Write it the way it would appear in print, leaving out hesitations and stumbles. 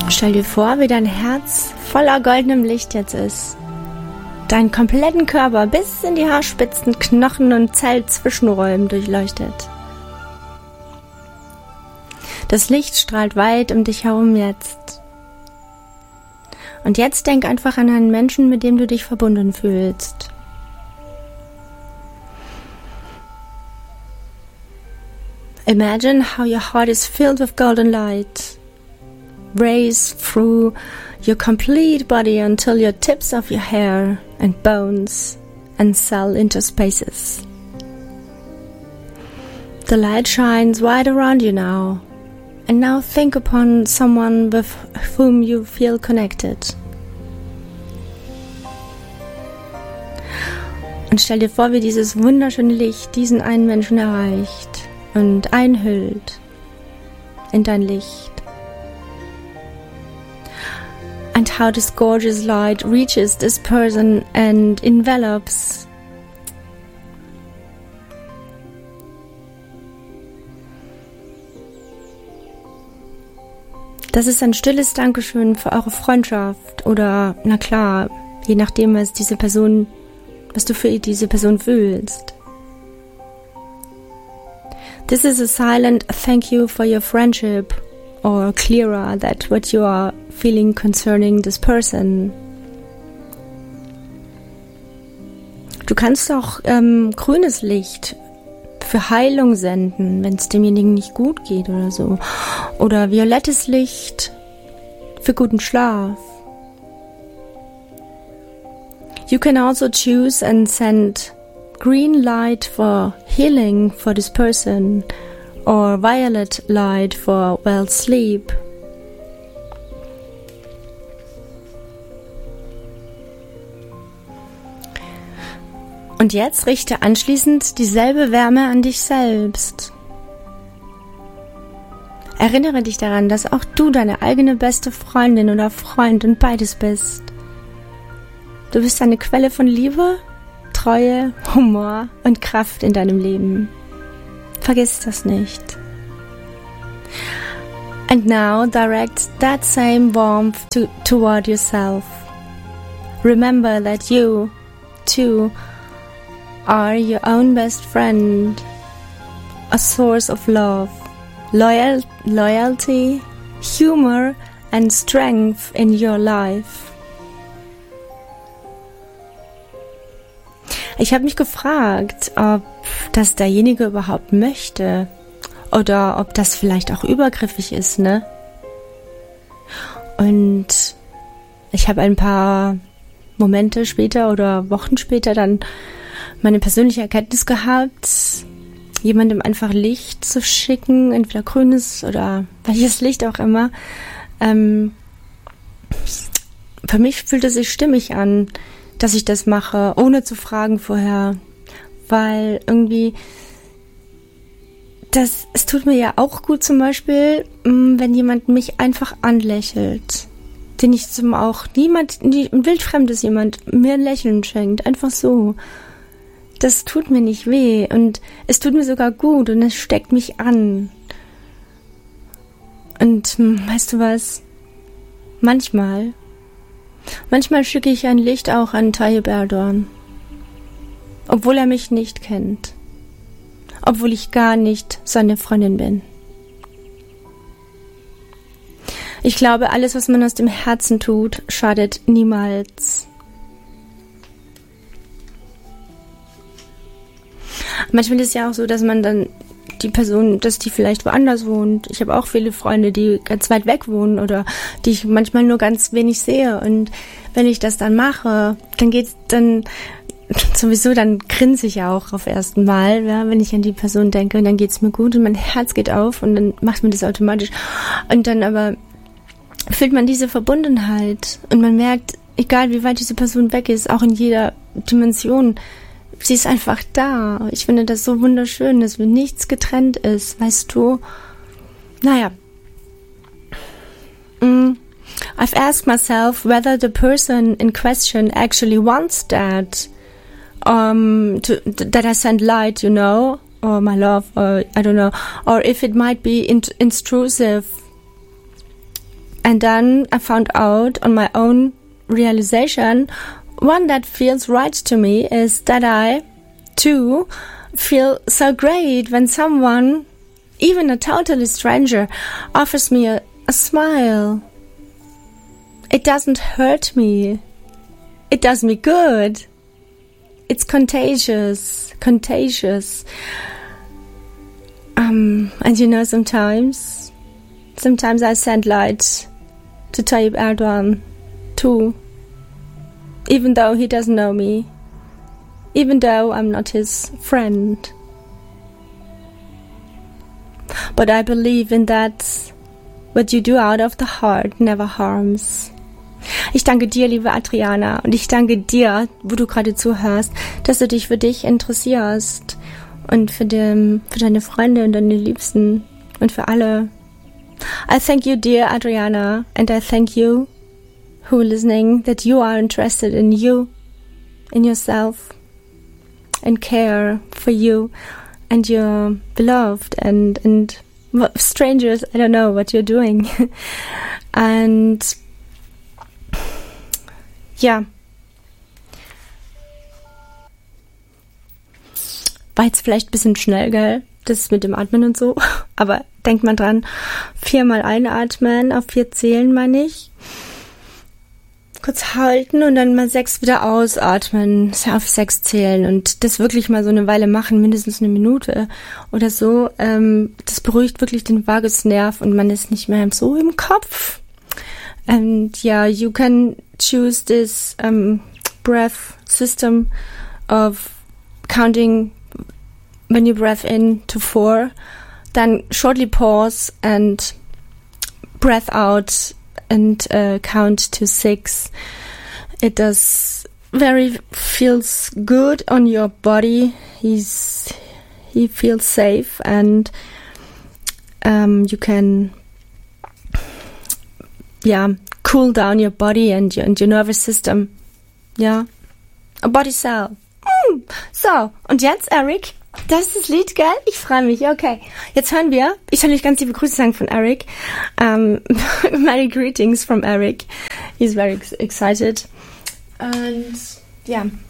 Stell dir vor, wie dein Herz voller goldenem Licht jetzt ist. Deinen kompletten Körper bis in die Haarspitzen, Knochen und Zellzwischenräume durchleuchtet. Das Licht strahlt weit um dich herum jetzt. Und jetzt denk einfach an einen Menschen, mit dem du dich verbunden fühlst. Imagine how your heart is filled with golden light. Race through your complete body until your tips of your hair and bones and cell interspaces. The light shines wide around you now, and now think upon someone with whom you feel connected. Und stell dir vor, wie dieses wunderschöne Licht diesen einen Menschen erreicht und einhüllt in dein Licht. And how this gorgeous light reaches this person and envelops. Das ist ein stilles Dankeschön für eure Freundschaft oder, na klar, je nachdem, was du für diese Person fühlst. This is a silent thank you for your friendship, or clearer that what you are feeling concerning this person. Du kannst auch grünes Licht für Heilung senden, wenn es demjenigen nicht gut geht oder so. Oder violettes Licht für guten Schlaf. You can also choose and send green light for healing for this person, or violet light for well sleep. Und jetzt richte anschließend dieselbe Wärme an dich selbst. Erinnere dich daran, dass auch du deine eigene beste Freundin oder Freund und beides bist. Du bist eine Quelle von Liebe, Treue, Humor und Kraft in deinem Leben. Vergiss das nicht. And now direct that same warmth toward yourself. Remember that you, too, are your own best friend, a source of love, loyalty, humor and strength in your life. Ich habe mich gefragt, ob das derjenige überhaupt möchte oder ob das vielleicht auch übergriffig ist, ne? Und ich habe ein paar Momente später oder Wochen später dann meine persönliche Erkenntnis gehabt, jemandem einfach Licht zu schicken, entweder grünes oder welches Licht auch immer. Für mich fühlt es sich stimmig an, dass ich das mache, ohne zu fragen vorher, weil irgendwie es tut mir ja auch gut zum Beispiel, wenn jemand mich einfach anlächelt, den ich ein wildfremdes jemand mir ein Lächeln schenkt, einfach so. Das tut mir nicht weh und es tut mir sogar gut und es steckt mich an. Und weißt du was? Manchmal schicke ich ein Licht auch an Tayyip Erdogan, obwohl er mich nicht kennt, obwohl ich gar nicht seine Freundin bin. Ich glaube, alles, was man aus dem Herzen tut, schadet niemals. Manchmal ist es ja auch so, dass man dann die Person, dass die vielleicht woanders wohnt. Ich habe auch viele Freunde, die ganz weit weg wohnen oder die ich manchmal nur ganz wenig sehe. Und wenn ich das dann mache, dann grinse ich ja auch auf ersten Mal, ja, wenn ich an die Person denke, und dann geht's mir gut und mein Herz geht auf und dann macht man das automatisch. Und dann aber fühlt man diese Verbundenheit und man merkt, egal wie weit diese Person weg ist, auch in jeder Dimension, sie ist einfach da. Ich finde das so wunderschön, dass nichts getrennt ist, weißt du? Naja. I've asked myself whether the person in question actually wants that. That I send light, you know, or my love, or I don't know, or if it might be intrusive. And then I found out on my own realization, one that feels right to me is that I, too, feel so great when someone, even a totally stranger, offers me a smile. It doesn't hurt me. It does me good. It's contagious. And you know, sometimes I send light to Tayyip Erdogan too, even though he doesn't know me, even though I'm not his friend. But I believe in that what you do out of the heart never harms. Ich danke dir, liebe Adriana, und ich danke dir, wo du gerade zuhörst, dass du dich für dich interessierst und für deine Freunde und deine Liebsten und für alle. I thank you, dear Adriana, and I thank you who are listening, that you are interested in you, in yourself, and care for you and your beloved and strangers. I don't know what you're doing. And ja, war jetzt vielleicht ein bisschen schnell, gell? Das mit dem Atmen und so. Aber denkt mal dran, 4-mal einatmen, auf 4 zählen, meine ich. Kurz halten und dann mal 6 wieder ausatmen, auf 6 zählen und das wirklich mal so eine Weile machen, mindestens 1 Minute oder so. Das beruhigt wirklich den Vagusnerv und man ist nicht mehr so im Kopf. And yeah, you can choose this breath system of counting when you breath in to 4, then shortly pause and breath out and count to 6. It feels good on your body. He feels safe, and you can cool down your body and your nervous system. Ja, a body cell. So, und jetzt, Eric, das ist das Lied, gell? Ich freue mich, okay. Jetzt hören wir, ich soll euch ganz liebe Grüße sagen von Eric. Merry greetings from Eric. He's very excited. And, yeah.